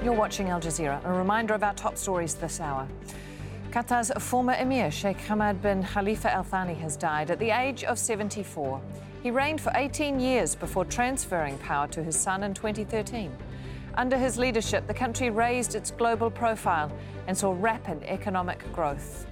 You're watching Al Jazeera. A reminder of our top stories this hour. Qatar's former Emir, Sheikh Hamad bin Khalifa Al Thani, has died at the age of 74. He reigned for 18 years before transferring power to his son in 2013. Under his leadership, the country raised its global profile and saw rapid economic growth.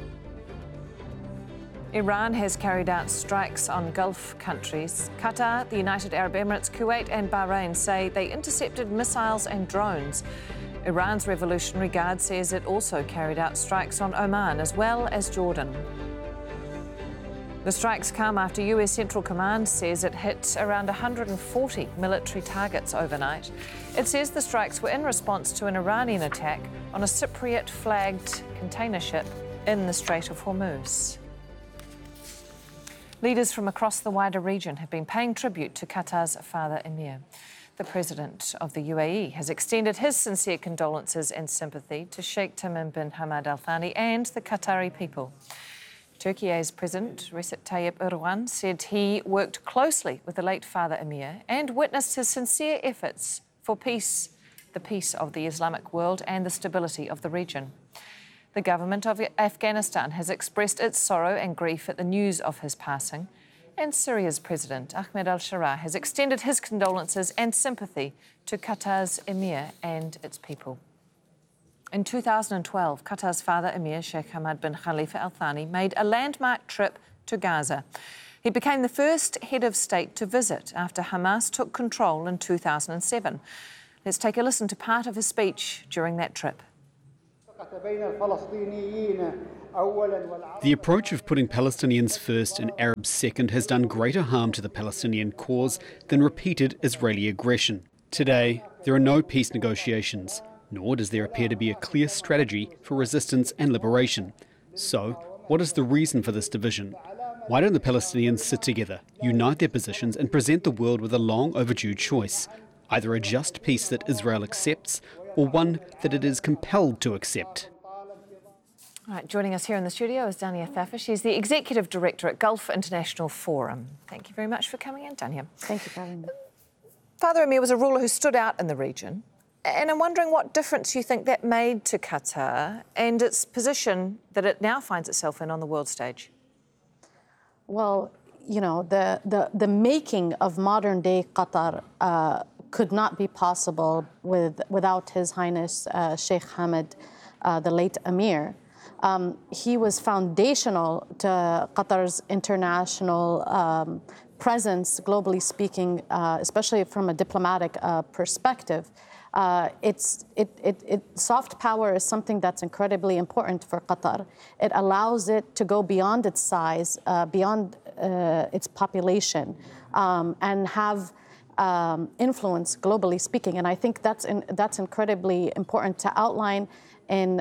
Iran has carried out strikes on Gulf countries. Qatar, the United Arab Emirates, Kuwait and Bahrain say they intercepted missiles and drones. Iran's Revolutionary Guard says it also carried out strikes on Oman as well as Jordan. The strikes come after US Central Command says it hit around 140 military targets overnight. It says the strikes were in response to an Iranian attack on a Cypriot-flagged container ship in the Strait of Hormuz. Leaders from across the wider region have been paying tribute to Qatar's father Emir. The President of the UAE has extended his sincere condolences and sympathy to Sheikh Tamim bin Hamad Al Thani and the Qatari people. Turkey's President Recep Tayyip Erdogan said he worked closely with the late father Emir and witnessed his sincere efforts for peace, the peace of the Islamic world and the stability of the region. The government of Afghanistan has expressed its sorrow and grief at the news of his passing, and Syria's President Ahmed al-Sharaa has extended his condolences and sympathy to Qatar's Emir and its people. In 2012, Qatar's father Emir, Sheikh Hamad bin Khalifa Al Thani, made a landmark trip to Gaza. He became the first head of state to visit after Hamas took control in 2007. Let's take a listen to part of his speech during that trip. The approach of putting Palestinians first and Arabs second has done greater harm to the Palestinian cause than repeated Israeli aggression. Today, there are no peace negotiations, nor does there appear to be a clear strategy for resistance and liberation. So, what is the reason for this division? Why don't the Palestinians sit together, unite their positions and present the world with a long overdue choice? Either a just peace that Israel accepts or one that it is compelled to accept. All right, joining us here in the studio is Dania Thafer. She's the Executive Director at Gulf International Forum. Thank you very much for coming in, Dania. Thank you for having me. Father Emir was a ruler who stood out in the region, and I'm wondering what difference you think that made to Qatar and its position that it now finds itself in on the world stage. Well, you know, the making of modern-day Qatar could not be possible without His Highness Sheikh Hamad, the late Emir. He was foundational to Qatar's international presence, globally speaking, especially from a diplomatic perspective. Soft power is something that's incredibly important for Qatar. It allows it to go beyond its size, beyond its population, and have influence, globally speaking. And I think that's incredibly important to outline in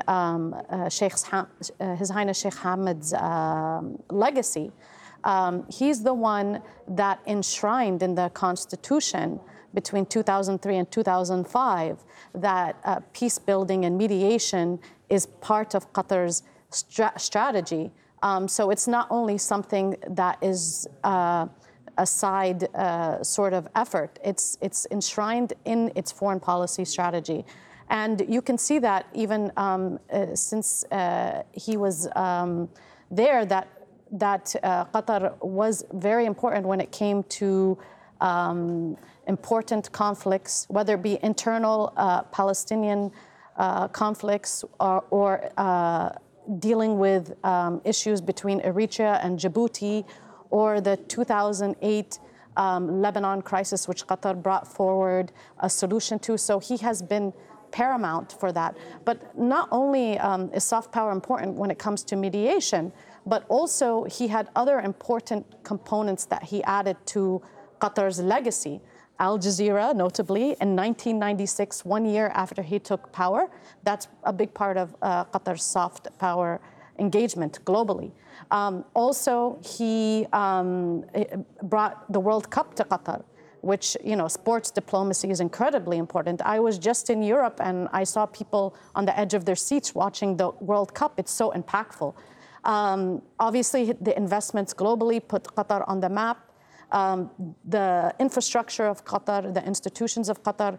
His Highness Sheikh Hamad's legacy. He's the one that enshrined in the Constitution between 2003 and 2005 that peace building and mediation is part of Qatar's strategy. So it's not only something that is a side sort of effort. It's enshrined in its foreign policy strategy. And you can see that even since he was there, that Qatar was very important when it came to important conflicts, whether it be internal Palestinian conflicts or dealing with issues between Eritrea and Djibouti, or the 2008 Lebanon crisis, which Qatar brought forward a solution to. So he has been paramount for that. But not only is soft power important when it comes to mediation, but also he had other important components that he added to Qatar's legacy. Al Jazeera, notably, in 1996, 1 year after he took power, that's a big part of Qatar's soft power engagement globally. Also, he brought the World Cup to Qatar, which, you know, sports diplomacy is incredibly important. I was just in Europe and I saw people on the edge of their seats watching the World Cup. It's so impactful. Obviously, the investments globally put Qatar on the map. The infrastructure of Qatar, the institutions of Qatar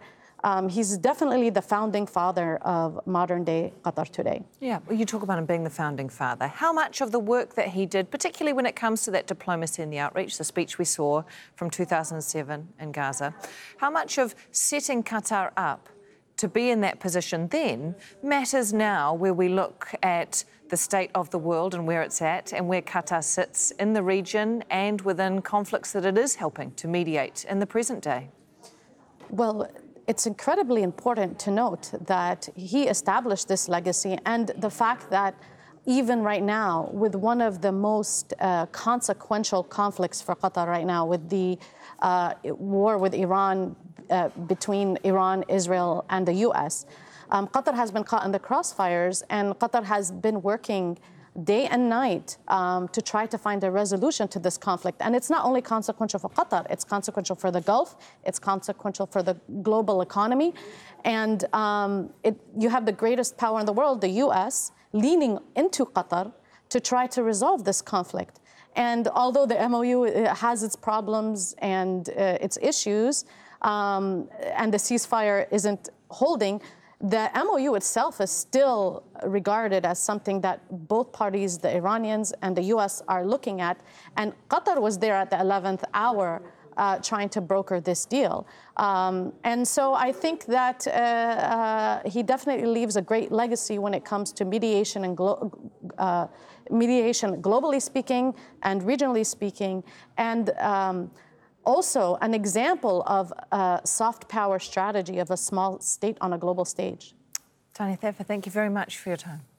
He's definitely the founding father of modern-day Qatar today. Yeah, well, you talk about him being the founding father. How much of the work that he did, particularly when it comes to that diplomacy and the outreach, the speech we saw from 2007 in Gaza, how much of setting Qatar up to be in that position then matters now where we look at the state of the world and where it's at and where Qatar sits in the region and within conflicts that it is helping to mediate in the present day? Well, it's incredibly important to note that he established this legacy, and the fact that even right now, with one of the most consequential conflicts for Qatar right now, with the war with Iran, between Iran, Israel, and the US, Qatar has been caught in the crossfires, and Qatar has been working day and night to try to find a resolution to this conflict. And it's not only consequential for Qatar, it's consequential for the Gulf, it's consequential for the global economy. And you have the greatest power in the world, the US, leaning into Qatar to try to resolve this conflict. And although the MOU has its problems and its issues, and the ceasefire isn't holding, the MOU itself is still regarded as something that both parties, the Iranians and the US, are looking at. And Qatar was there at the 11th hour trying to broker this deal. And so I think that he definitely leaves a great legacy when it comes to mediation and mediation globally speaking and regionally speaking. And also an example of a soft power strategy of a small state on a global stage. Tanya Thafer, thank you very much for your time.